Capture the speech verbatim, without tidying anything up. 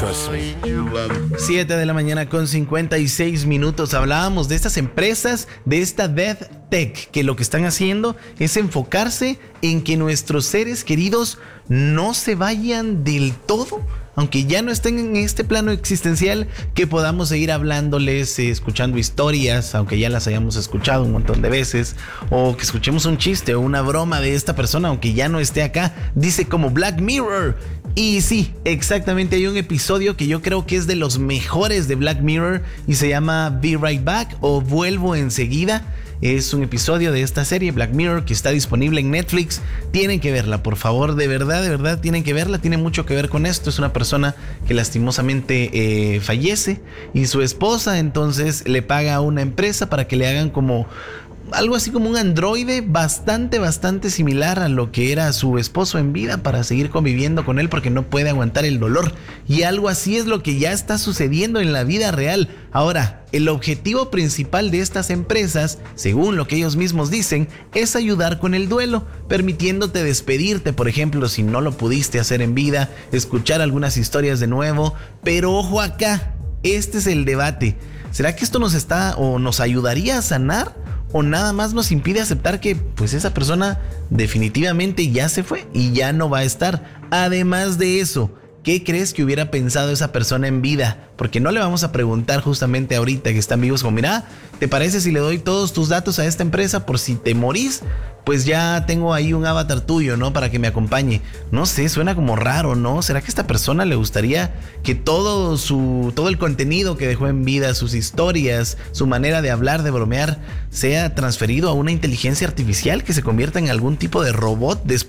Trust me. siete de la mañana con cincuenta y seis minutos. Hablábamos de estas empresas, de esta Death Tech, que lo que están haciendo es enfocarse en que nuestros seres queridos no se vayan del todo, aunque ya no estén en este plano existencial, que podamos seguir hablándoles, eh, escuchando historias, aunque ya las hayamos escuchado un montón de veces, o que escuchemos un chiste o una broma de esta persona, aunque ya no esté acá. Dice como Black Mirror. Y sí, exactamente, hay un episodio que yo creo que es de los mejores de Black Mirror y se llama Be Right Back o Vuelvo Enseguida. Es un episodio de esta serie Black Mirror que está disponible en Netflix. Tienen que verla, por favor, de verdad, de verdad tienen que verla. Tiene mucho que ver con esto. Es una persona que lastimosamente eh, fallece y su esposa entonces le paga a una empresa para que le hagan como algo así como un androide bastante, bastante similar a lo que era su esposo en vida, para seguir conviviendo con él porque no puede aguantar el dolor. Y algo así es lo que ya está sucediendo en la vida real. Ahora, el objetivo principal de estas empresas, según lo que ellos mismos dicen, es ayudar con el duelo, permitiéndote despedirte, por ejemplo, si no lo pudiste hacer en vida, escuchar algunas historias de nuevo. Pero ojo acá, este es el debate. ¿Será que esto nos está o nos ayudaría a sanar? ¿O nada más nos impide aceptar que pues esa persona definitivamente ya se fue y ya no va a estar? Además de eso, ¿qué crees que hubiera pensado esa persona en vida? Porque no le vamos a preguntar justamente ahorita que están vivos como, mira, ¿te parece si le doy todos tus datos a esta empresa por si te morís? Pues ya tengo ahí un avatar tuyo, ¿no? Para que me acompañe. No sé, suena como raro, ¿no? ¿Será que a esta persona le gustaría que todo su, todo el contenido que dejó en vida, sus historias, su manera de hablar, de bromear, sea transferido a una inteligencia artificial que se convierta en algún tipo de robot después